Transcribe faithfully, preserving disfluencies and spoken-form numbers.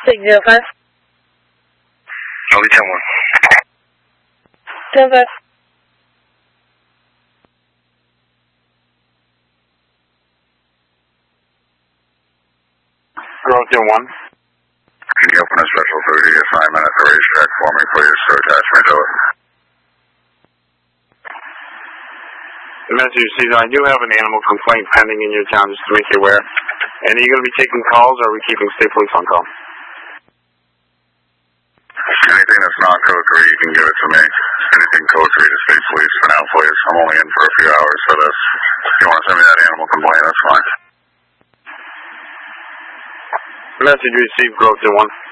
six zero five. I'll be ten one. ten five. Growth one. Can you open a special duty assignment at the racetrack for me, please, so attach me to it? The message received, I do have an animal complaint pending in your town, just to make you aware. And are you going to be taking calls, or are we keeping state police on call? Anything that's not code three, you can give it to me. Anything code three to state police for now, please. I'm only in for a few hours for this. If you want to send me that animal complaint, that's fine. Message received, Growth one.